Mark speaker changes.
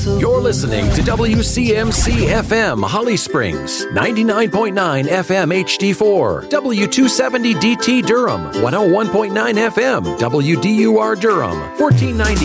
Speaker 1: You're listening to WCMC FM Holly Springs, 99.9 FM HD4, W270 DT Durham, 101.9 FM WDUR Durham, 1490